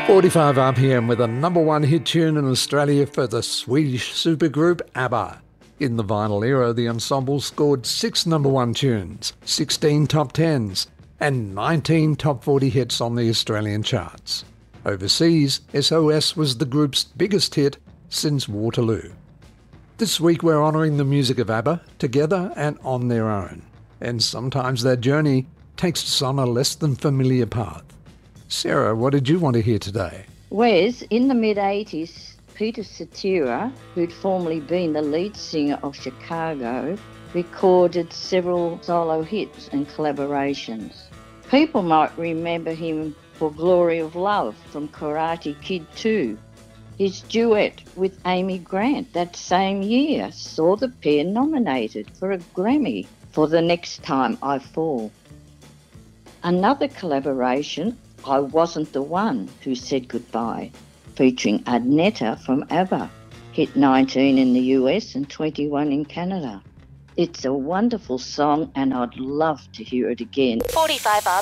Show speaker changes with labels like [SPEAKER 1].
[SPEAKER 1] 45 RPM with a number one hit tune in Australia for the Swedish supergroup ABBA. In the vinyl era, the ensemble scored 6 number one tunes, 16 top 10s, and 19 top 40 hits on the Australian charts. Overseas, SOS was the group's biggest hit since Waterloo. This week we're honouring the music of ABBA together and on their own, and sometimes that journey takes us on a less than familiar path. Sarah, what did you want to hear today?
[SPEAKER 2] Wes, in the mid-80s, Peter Cetera, who'd formerly been the lead singer of Chicago, recorded several solo hits and collaborations. People might remember him for Glory of Love from Karate Kid 2. His duet with Amy Grant that same year saw the pair nominated for a Grammy for The Next Time I Fall. Another collaboration, I Wasn't the One Who Said Goodbye, featuring Adnetta from ABBA, hit 19 in the US and 21 in Canada. It's a wonderful song and I'd love to hear it again.
[SPEAKER 3] 45 up.